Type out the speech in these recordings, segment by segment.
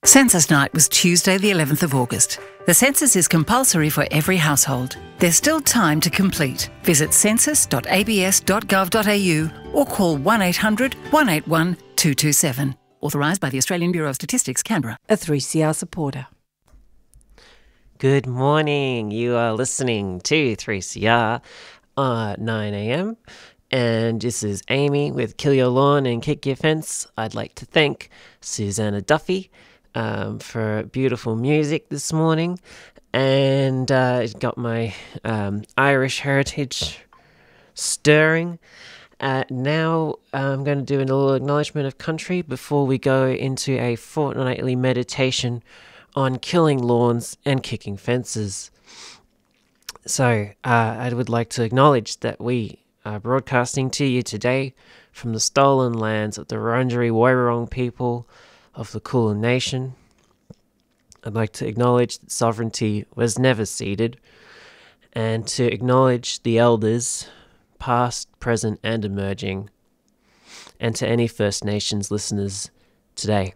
Census Night was Tuesday the 11th of August. The census is compulsory for every household. There's still time to complete. Visit census.abs.gov.au or call 1800 181 227. Authorised by the Australian Bureau of Statistics, Canberra. A 3CR supporter. Good morning. You are listening to 3CR at 9am. And this is Amy with Kill Your Lawn and Kick Your Fence. I'd like to thank Susanna Duffy for beautiful music this morning. And it got my Irish heritage stirring. Now I'm going to do a little acknowledgement of country before we go into a fortnightly meditation on killing lawns and kicking fences. So I would like to acknowledge that we are broadcasting to you today from the stolen lands of the Wurundjeri Woiwurrung people of the Kulin Nation. I'd like to acknowledge that sovereignty was never ceded, and to acknowledge the elders, past, present, and emerging, and to any First Nations listeners today.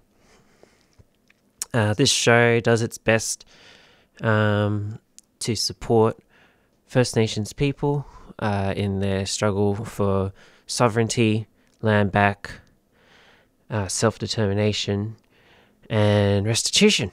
This show does its best to support First Nations people in their struggle for sovereignty, land back, self-determination, and restitution.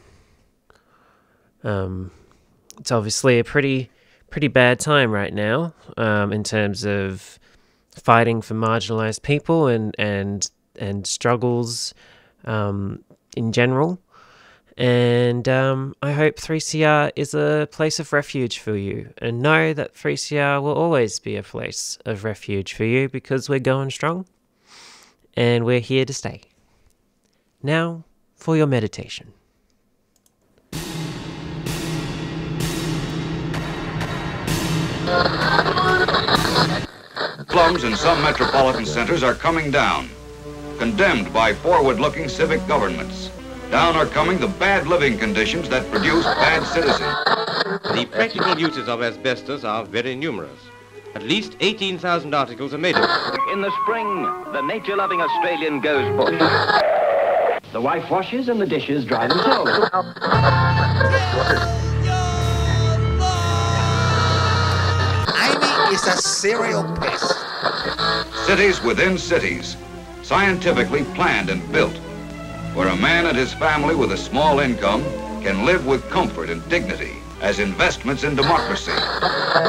It's obviously a pretty bad time right now in terms of fighting for marginalised people and struggles in general. And I hope 3CR is a place of refuge for you. And know that 3CR will always be a place of refuge for you because we're going strong and we're here to stay. Now for your meditation. Slums in some metropolitan centers are coming down, condemned by forward-looking civic governments. Down are coming the bad living conditions that produce bad citizens. The practical uses of asbestos are very numerous. At least 18,000 articles are made of it. In the spring, the nature-loving Australian goes bush. The wife washes and the dishes dry themselves. Amy is a serial pest. Cities within cities, scientifically planned and built, where a man and his family with a small income can live with comfort and dignity as investments in democracy.